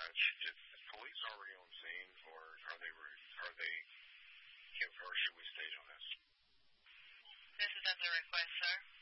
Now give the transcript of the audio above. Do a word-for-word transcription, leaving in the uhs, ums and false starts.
dispatch. Is the police already on scene, or are they, are they, or should we stage on this? This is at the request, sir.